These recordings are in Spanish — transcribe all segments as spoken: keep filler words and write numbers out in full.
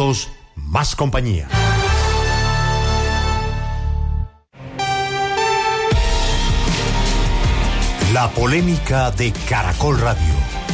minutos, más compañía. La polémica de Caracol Radio.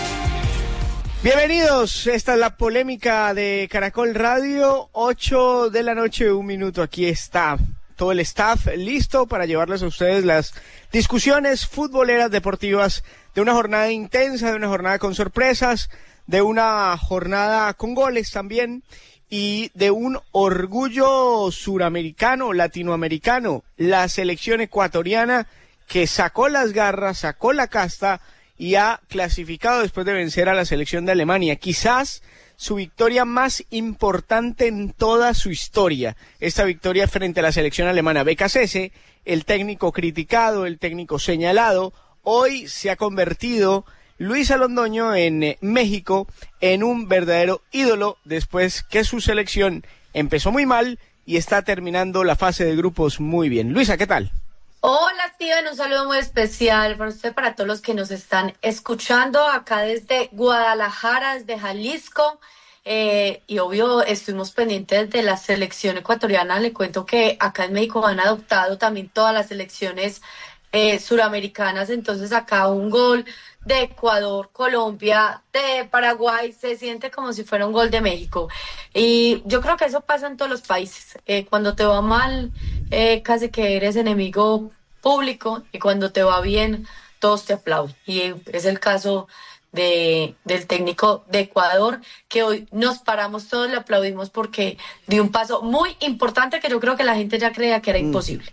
Bienvenidos, esta es la polémica de Caracol Radio, ocho de la noche, un minuto. Aquí está todo el staff listo para llevarles a ustedes las discusiones futboleras deportivas de una jornada intensa, de una jornada con sorpresas, de una jornada con goles también y de un orgullo suramericano, latinoamericano, la selección ecuatoriana que sacó las garras, sacó la casta y ha clasificado después de vencer a la selección de Alemania. Quizás su victoria más importante en toda su historia. Esta victoria frente a la selección alemana. Becasese, el técnico criticado, el técnico señalado, hoy se ha convertido Luis Alondoño en eh, México en un verdadero ídolo después que su selección empezó muy mal y está terminando la fase de grupos muy bien. Luisa, ¿qué tal? Hola Steven, un saludo muy especial para usted, para todos los que nos están escuchando acá desde Guadalajara, desde Jalisco, eh, y obvio estuvimos pendientes de la selección ecuatoriana. Le cuento que acá en México han adoptado también todas las selecciones eh, suramericanas, entonces acá un gol de Ecuador, Colombia, de Paraguay, se siente como si fuera un gol de México. Y yo creo que eso pasa en todos los países. Eh, cuando te va mal, eh, casi que eres enemigo público, y cuando te va bien, todos te aplauden. Y es el caso de del técnico de Ecuador, que hoy nos paramos todos, le aplaudimos porque dio un paso muy importante que yo creo que la gente ya creía que era imposible.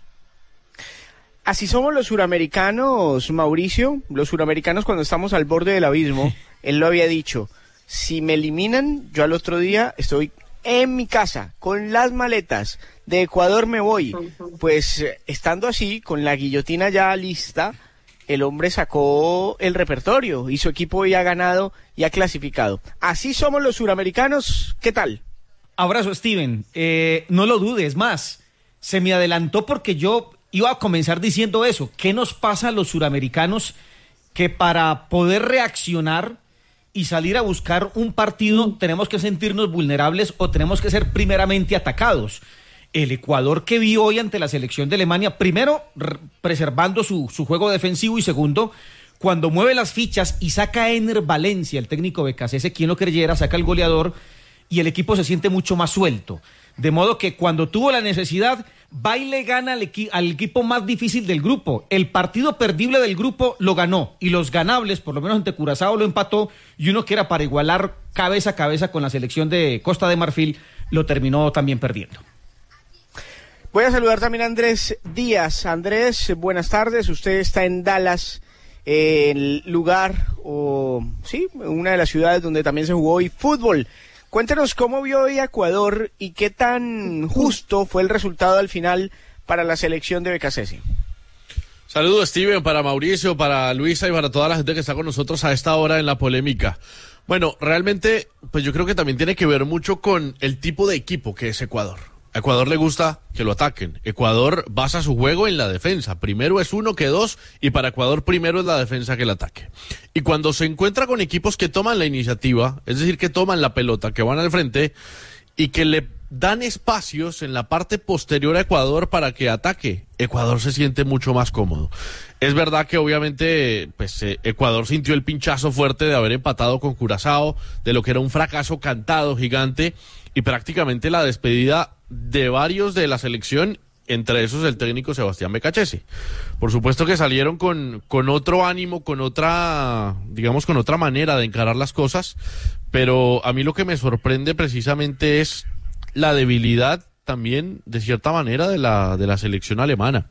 Así somos los suramericanos, Mauricio, los suramericanos cuando estamos al borde del abismo. Él lo había dicho, si me eliminan, yo al otro día estoy en mi casa, con las maletas, de Ecuador me voy. Pues estando así, con la guillotina ya lista, el hombre sacó el repertorio y su equipo ya ha ganado y ha clasificado. Así somos los suramericanos, ¿qué tal? Abrazo, Steven, eh, no lo dudes más, se me adelantó porque yo iba a comenzar diciendo eso. ¿Qué nos pasa a los suramericanos que para poder reaccionar y salir a buscar un partido tenemos que sentirnos vulnerables o tenemos que ser primeramente atacados? El Ecuador que vi hoy ante la selección de Alemania, primero r- preservando su, su juego defensivo, y segundo, cuando mueve las fichas y saca a Ener Valencia, el técnico Becasese, quien lo creyera, saca el goleador y el equipo se siente mucho más suelto. De modo que cuando tuvo la necesidad, va y le gana al, equi- al equipo más difícil del grupo. El partido perdible del grupo lo ganó, y los ganables, por lo menos ante Curazao, lo empató, y uno que era para igualar cabeza a cabeza con la selección de Costa de Marfil, lo terminó también perdiendo. Voy a saludar también a Andrés Díaz. Andrés, buenas tardes. Usted está en Dallas, eh, el lugar, o sí, una de las ciudades donde también se jugó hoy fútbol. Cuéntenos cómo vio hoy a Ecuador y qué tan justo fue el resultado al final para la selección de Becasese. Saludos, Steven, para Mauricio, para Luisa y para toda la gente que está con nosotros a esta hora en la polémica. Bueno, realmente, pues yo creo que también tiene que ver mucho con el tipo de equipo que es Ecuador. A Ecuador le gusta que lo ataquen. Ecuador basa su juego en la defensa. Primero es uno que dos, y para Ecuador primero es la defensa que el ataque. Y cuando se encuentra con equipos que toman la iniciativa, es decir, que toman la pelota, que van al frente y que le dan espacios en la parte posterior a Ecuador para que ataque, Ecuador se siente mucho más cómodo. Es verdad que obviamente pues eh, Ecuador sintió el pinchazo fuerte de haber empatado con Curazao, de lo que era un fracaso cantado gigante, y prácticamente la despedida de varios de la selección, entre esos el técnico Sebastián Becasese. Por supuesto que salieron con, con otro ánimo, con otra, digamos, con otra manera de encarar las cosas, pero a mí lo que me sorprende precisamente es la debilidad también, de cierta manera, de la, de la selección alemana,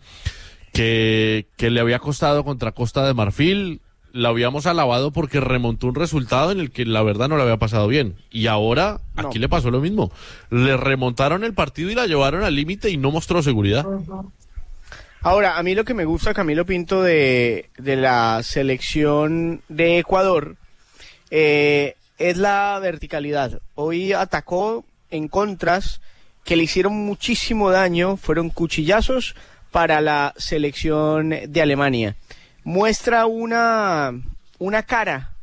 que, que le había costado contra Costa de Marfil. La habíamos alabado porque remontó un resultado en el que la verdad no le había pasado bien. Y ahora No. aquí le pasó lo mismo. Le remontaron el partido y la llevaron al límite y no mostró seguridad. Ahora, a mí lo que me gusta, Camilo Pinto, de, de la selección de Ecuador, eh, es la verticalidad. Hoy atacó en contras que le hicieron muchísimo daño, fueron cuchillazos para la selección de Alemania. Muestra una, una cara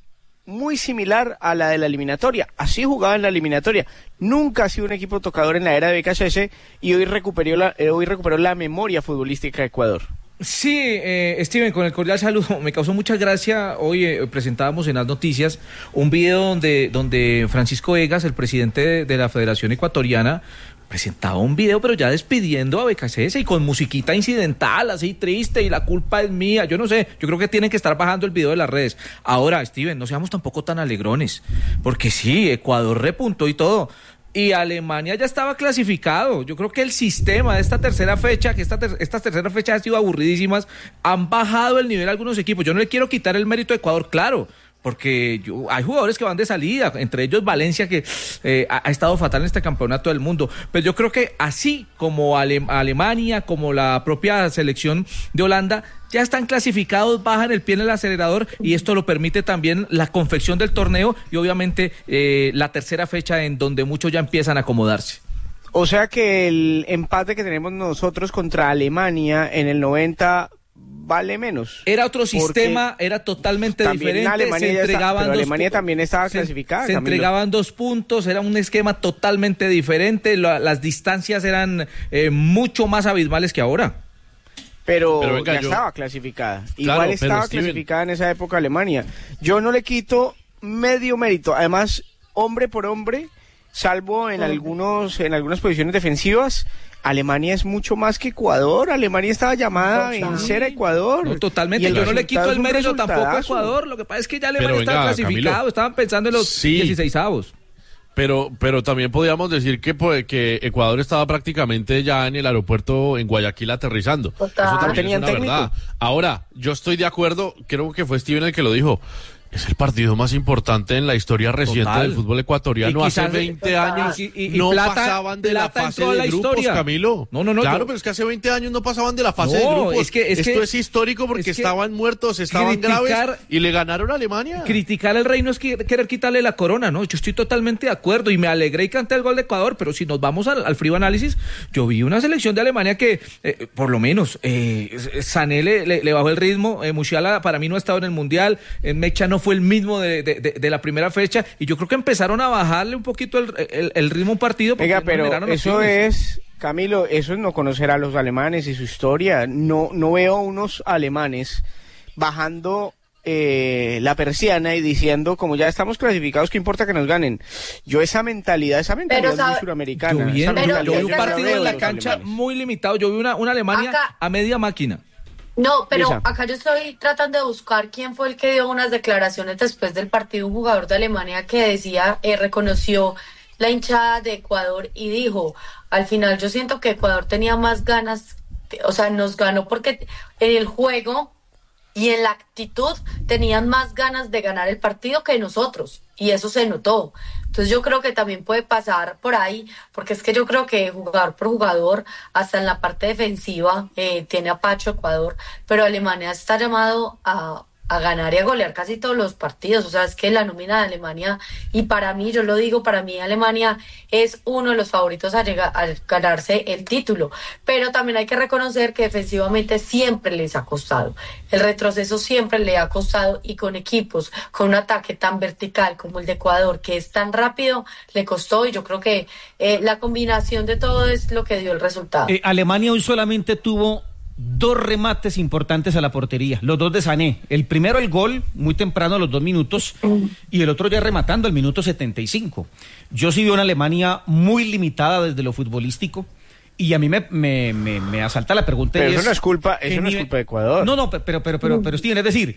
muy similar a la de la eliminatoria. Así jugaba en la eliminatoria. Nunca ha sido un equipo tocador en la era de B K C S y hoy recuperó la, eh, hoy recuperó la memoria futbolística de Ecuador. Sí, eh, Steven, con el cordial saludo, me causó mucha gracia, hoy eh, presentábamos en las noticias un video donde, donde Francisco Egas, el presidente de, de la Federación Ecuatoriana, presentaba un video pero ya despidiendo a B K C S y con musiquita incidental, así triste, y la culpa es mía, yo no sé, yo creo que tienen que estar bajando el video de las redes. Ahora, Steven, no seamos tampoco tan alegrones, porque sí, Ecuador repuntó y todo, y Alemania ya estaba clasificado. Yo creo que el sistema de esta tercera fecha, que esta ter- estas terceras fechas han sido aburridísimas, han bajado el nivel a algunos equipos. Yo no le quiero quitar el mérito a Ecuador, claro, porque yo, hay jugadores que van de salida, entre ellos Valencia, que eh, ha, ha estado fatal en este campeonato del mundo, pero yo creo que así como Ale- Alemania, como la propia selección de Holanda, ya están clasificados, bajan el pie en el acelerador, y esto lo permite también la confección del torneo y obviamente eh, la tercera fecha en donde muchos ya empiezan a acomodarse. O sea que el empate que tenemos nosotros contra Alemania en el noventa vale menos. Era otro sistema, era totalmente diferente. Alemania se entregaban está, pero dos Alemania pu- también estaba se, clasificada. Se Camilo. entregaban dos puntos, era un esquema totalmente diferente, la, las distancias eran eh, mucho más abismales que ahora. Pero, Pero venga, ya yo- estaba clasificada. Claro, Igual pero estaba Steven- clasificada en esa época Alemania. Yo no le quito medio mérito. Además, hombre por hombre, salvo en algunos en algunas posiciones defensivas, Alemania es mucho más que Ecuador. Alemania estaba llamada a vencer a Ecuador. No, totalmente, Y el yo no le quito resultado el es un mérito tampoco a resultadazo. Ecuador, lo que pasa es que ya Pero Alemania venga, estaba clasificado, Camilo. estaban pensando en los Sí. dieciseisavos. Pero, pero también podríamos decir que, pues, que Ecuador estaba prácticamente ya en el aeropuerto en Guayaquil aterrizando. Total. Eso No también tenían es una técnico. verdad. Ahora, yo estoy de acuerdo, creo que fue Steven el que lo dijo. Es el partido más importante en la historia reciente Total. del fútbol ecuatoriano. Y Hace quizás- veinte Total. años Y- y- y no Plata- pasaban de la Plata fase entró a de la grupos, historia. Camilo. No, no, no, Claro, yo- pero es que hace veinte años no pasaban de la fase de No, grupos. es que- es Esto que- es histórico porque es que estaban muertos, estaban criticar- graves y le ganaron a Alemania. Criticar al rey no es que- querer quitarle la corona, ¿no? Yo estoy totalmente de acuerdo y me alegré y canté el gol de Ecuador, pero si nos vamos al, al frío análisis, yo vi una selección de Alemania que, eh, por lo menos, eh, Sané le, le, le bajó el ritmo, eh, Musiala para mí no ha estado en el Mundial, eh, Mecha no fue el mismo de, de, de, de la primera fecha, y yo creo que empezaron a bajarle un poquito el, el, el ritmo a un partido. porque Venga, no pero generaron eso opciones. es, Camilo, eso es no conocer a los alemanes y su historia. No, no veo unos alemanes bajando eh, la persiana y diciendo, como ya estamos clasificados, ¿qué importa que nos ganen? Yo esa mentalidad, esa mentalidad sabe- muy suramericana. Yo vi, esa en- Pero yo vi mentalidad un es que partido no en la veo cancha alemanes. muy limitado, yo vi una, una Alemania Acá- a media máquina. No, pero Luisa. acá yo estoy tratando de buscar quién fue el que dio unas declaraciones después del partido, un jugador de Alemania que decía, eh, reconoció la hinchada de Ecuador y dijo, al final yo siento que Ecuador tenía más ganas, o sea, nos ganó porque en el juego y en la actitud tenían más ganas de ganar el partido que nosotros, y eso se notó. Entonces yo creo que también puede pasar por ahí, porque es que yo creo que jugador por jugador, hasta en la parte defensiva, eh, tiene a Pacho Ecuador, pero Alemania está llamado a, a ganar y a golear casi todos los partidos. O sea, es que la nómina de Alemania, y para mí, yo lo digo, para mí Alemania es uno de los favoritos a, llegar, a ganarse el título, pero también hay que reconocer que defensivamente siempre les ha costado, el retroceso siempre le ha costado, y con equipos con un ataque tan vertical como el de Ecuador, que es tan rápido, le costó, y yo creo que eh, la combinación de todo es lo que dio el resultado. Eh, Alemania hoy solamente tuvo dos remates importantes a la portería, los dos de Sané. El primero, el gol, muy temprano, a los dos minutos, y el otro ya rematando al minuto setenta y cinco. Yo sí veo una Alemania muy limitada desde lo futbolístico, y a mí me, me, me, me asalta la pregunta. Pero y eso no es culpa, ¿qué eso no es nivel- culpa de Ecuador. No, no, pero, pero, pero, pero, pero Steven, es decir,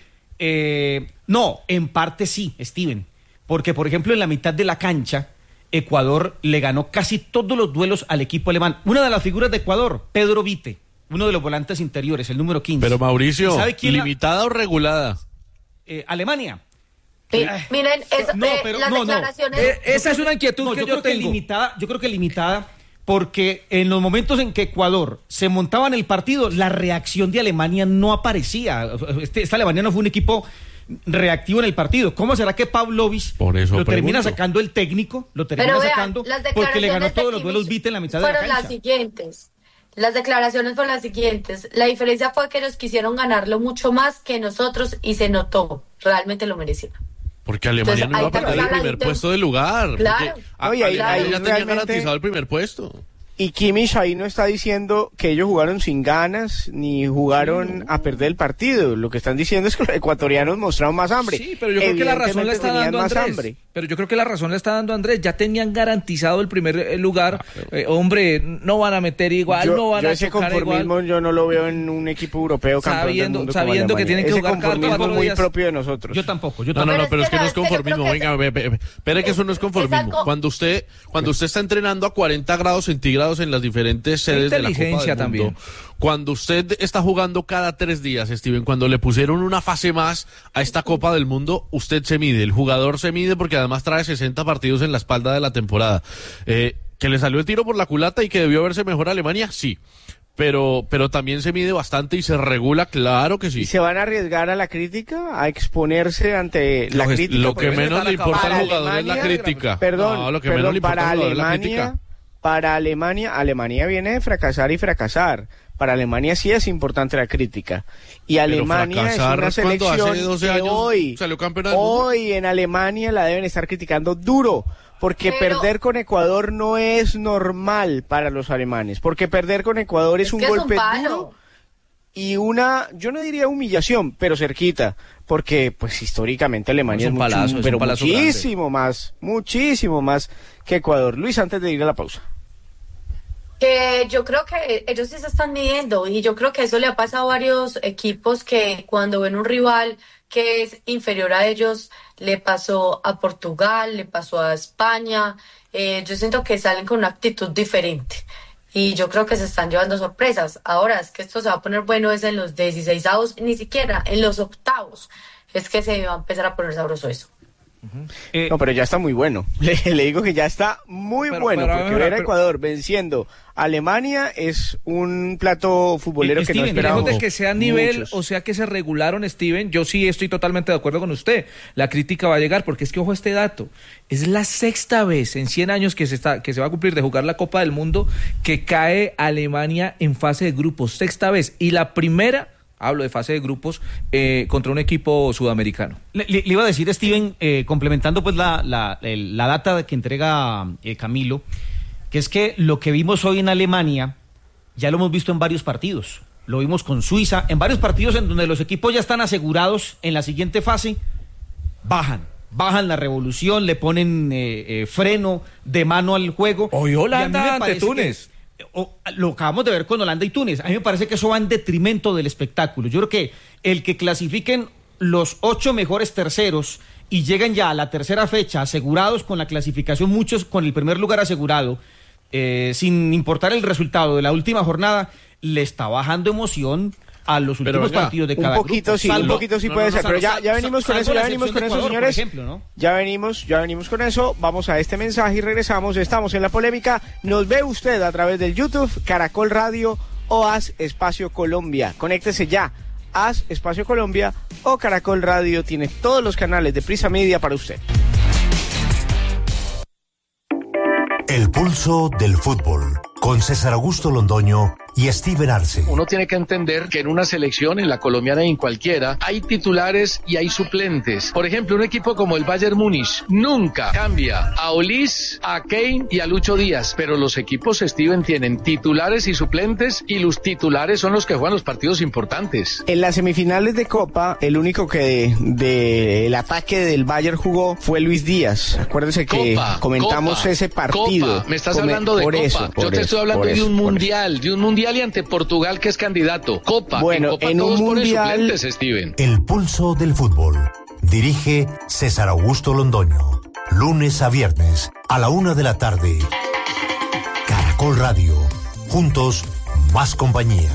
eh, no, en parte sí, Steven, porque por ejemplo en la mitad de la cancha, Ecuador le ganó casi todos los duelos al equipo alemán. Una de las figuras de Ecuador, Pedro Vite, uno de los volantes interiores, el número quince. Pero Mauricio, ¿Y sabe quién la- ¿limitada o regulada? eh, Alemania. Sí, miren, es- No, eh, pero las no, no. declaraciones... Eh, esa es una inquietud No, que yo, yo, creo que tengo. limitada, yo creo que limitada, porque en los momentos en que Ecuador se montaba en el partido, la reacción de Alemania no aparecía. Este, esta Alemania no fue un equipo reactivo en el partido. ¿Cómo será que Pavlovich Por eso lo termina pregunto. sacando el técnico? Lo termina Pero vean, sacando las porque le ganó declaraciones de todos los duelos Kimmich Vite en la mitad de la fueron las cancha. siguientes. Las declaraciones fueron las siguientes. La diferencia fue que ellos quisieron ganarlo mucho más que nosotros y se notó. Realmente lo merecieron. Porque Alemania Entonces, no iba a perder el primer hablando... puesto del lugar. Claro. Porque a, Oye, ahí, Alemania ahí ya tenía realmente... garantizado el primer puesto. Y Kimmich ahí no está diciendo que ellos jugaron sin ganas ni jugaron sí. a perder el partido. Lo que están diciendo es que los ecuatorianos mostraron más hambre. Sí, pero yo creo que la razón la está dando Andrés. Hambre. Pero yo creo que la razón la está dando Andrés. Ya tenían garantizado el primer lugar. Ah, eh, hombre, no van a meter igual, yo, no van yo a ese chocar conformismo igual. Yo no lo veo en un equipo europeo campeón sabiendo, del mundo sabiendo que tienen que ese jugar conformismo muy propio de nosotros. Yo tampoco. Yo no, tampoco. no, no, pero es que no es que conformismo. Venga, ve, ve, ve. Espere que eso no es conformismo. Cuando usted, cuando usted está entrenando a cuarenta grados centígrados en las diferentes sedes de la Copa del Mundo, también. Cuando usted está jugando cada tres días, Steven, cuando le pusieron una fase más a esta Copa del Mundo, usted se mide, el jugador se mide porque además trae sesenta partidos en la espalda de la temporada. Eh, que le salió el tiro por la culata y que debió verse mejor Alemania, sí. Pero, pero también se mide bastante y se regula, claro que sí. ¿Y se van a arriesgar a la crítica, a exponerse ante la lo crítica? Lo que menos le importa al jugador Alemania, es la crítica. Perdón, no, lo que perdón, menos le importa para al jugador Alemania, es la crítica. Para Alemania, Alemania viene de fracasar y fracasar. Para Alemania sí es importante la crítica. Y Alemania es una selección que hoy, hoy en Alemania la deben estar criticando duro. Porque Pero, perder con Ecuador no es normal para los alemanes. Porque perder con Ecuador es, es un golpe es un duro y una, yo no diría humillación, pero cerquita. Porque, pues, históricamente Alemania es, un es, mucho, palazo, pero es un muchísimo grande. más, muchísimo más que Ecuador. Luis, antes de ir a la pausa. Que yo creo que ellos sí se están midiendo y yo creo que eso le ha pasado a varios equipos que cuando ven un rival que es inferior a ellos, le pasó a Portugal, le pasó a España, eh, yo siento que salen con una actitud diferente y yo creo que se están llevando sorpresas. Ahora es que esto se va a poner bueno es en los dieciseisavos, ni siquiera en los octavos es que se va a empezar a poner sabroso eso. Uh-huh. Eh, no, pero ya está muy bueno. Le, le digo que ya está muy pero, bueno, pero, porque ver a Ecuador venciendo a Alemania es un plato futbolero eh, que Steven, no esperábamos. Lejos de que sea nivel, muchos. O sea que se regularon, Steven, yo sí estoy totalmente de acuerdo con usted. La crítica va a llegar, porque es que, ojo este dato, es la sexta vez en cien años que se está que se va a cumplir de jugar la Copa del Mundo que cae Alemania en fase de grupos, sexta vez, y la primera... Hablo de fase de grupos eh, contra un equipo sudamericano. Le, le, le iba a decir, Steven, eh, complementando pues la, la, el, la data que entrega eh, Camilo, que es que lo que vimos hoy en Alemania ya lo hemos visto en varios partidos. Lo vimos con Suiza, en varios partidos en donde los equipos ya están asegurados en la siguiente fase, bajan. Bajan la revolución, le ponen eh, eh, freno de mano al juego. Hoy Holanda ante Túnez. Que, O, lo acabamos de ver con Holanda y Túnez. A mí me parece que eso va en detrimento del espectáculo. Yo creo que el que clasifiquen los ocho mejores terceros y lleguen ya a la tercera fecha asegurados con la clasificación, muchos con el primer lugar asegurado, eh, sin importar el resultado de la última jornada, le está bajando emoción a los últimos venga, partidos de cada un poquito grupo. sí, Salvo, un poquito sí no, puede no, no, ser, pero ya, ya venimos con eso, ya venimos con eso, señores. Ejemplo, ¿no? Ya venimos, ya venimos con eso. Vamos a este mensaje y regresamos. Estamos en La Polémica. Nos ve usted a través del YouTube, Caracol Radio o Haz Espacio Colombia. Conéctese ya. Haz Espacio Colombia o Caracol Radio tiene todos los canales de Prisa Media para usted. El pulso del fútbol con César Augusto Londoño y Steven Arce. Uno tiene que entender que en una selección, en la colombiana y en cualquiera, hay titulares y hay suplentes. Por ejemplo, un equipo como el Bayern Múnich nunca cambia a Olis, a Kane y a Lucho Díaz, pero los equipos, Steven, tienen titulares y suplentes y los titulares son los que juegan los partidos importantes. En las semifinales de Copa, el único que de, de el ataque del Bayern jugó fue Luis Díaz. Acuérdese que Copa, comentamos Copa, ese partido. Copa. Me estás Come, hablando de por Copa. Eso, Yo te eso, estoy hablando de eso, un mundial, de un mundial y ante Portugal que es candidato. Copa. Bueno, en, Copa en todos un mundial. Ponen suplentes, Steven. El pulso del fútbol. Dirige César Augusto Londoño. Lunes a viernes a la una de la tarde. Caracol Radio. Juntos, más compañía.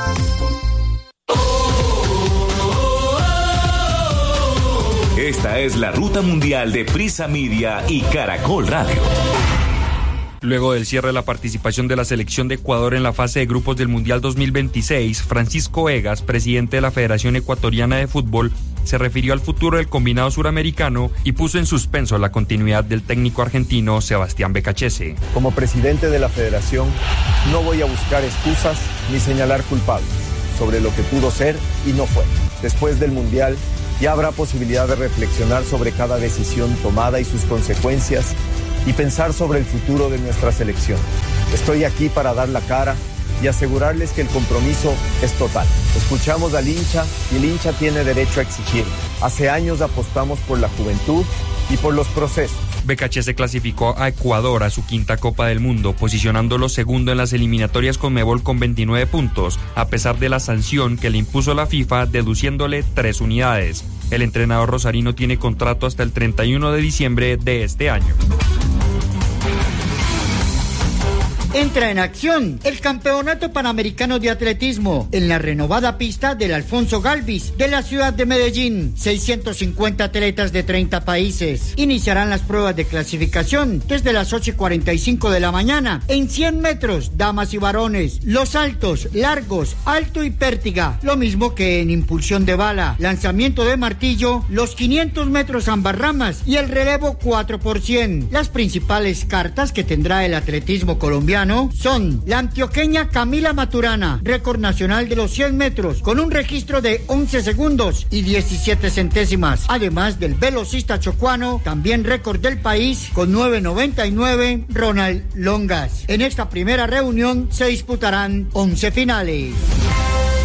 Esta es la ruta mundial de Prisa Media y Caracol Radio. Luego del cierre de la participación de la selección de Ecuador en la fase de grupos del Mundial dos mil veintiséis, Francisco Egas, presidente de la Federación Ecuatoriana de Fútbol, se refirió al futuro del combinado suramericano y puso en suspenso la continuidad del técnico argentino Sebastián Becachese. Como presidente de la Federación, no voy a buscar excusas ni señalar culpables sobre lo que pudo ser y no fue. Después del Mundial, Ya habrá posibilidad de reflexionar sobre cada decisión tomada y sus consecuencias y pensar sobre el futuro de nuestra selección. Estoy aquí para dar la cara y asegurarles que el compromiso es total. Escuchamos al hincha y el hincha tiene derecho a exigir. Hace años apostamos por la juventud y por los procesos. B K H se clasificó a Ecuador a su quinta Copa del Mundo, posicionándolo segundo en las eliminatorias Conmebol con veintinueve puntos, a pesar de la sanción que le impuso la FIFA, deduciéndole tres unidades. El entrenador rosarino tiene contrato hasta el treinta y uno de diciembre de este año. Entra en acción el Campeonato Panamericano de Atletismo en la renovada pista del Alfonso Galvis de la ciudad de Medellín. seiscientos cincuenta atletas de treinta países iniciarán las pruebas de clasificación desde las ocho y cuarenta y cinco de la mañana en cien metros, damas y varones, los saltos, largos, alto y pértiga, lo mismo que en impulsión de bala, lanzamiento de martillo, los quinientos metros ambas ramas y el relevo cuatro por cien. Las principales cartas que tendrá el atletismo colombiano son la antioqueña Camila Maturana, récord nacional de los cien metros, con un registro de once segundos y diecisiete centésimas. Además del velocista chocuano, también récord del país, con nueve noventa y nueve, Ronald Longas. En esta primera reunión se disputarán once finales.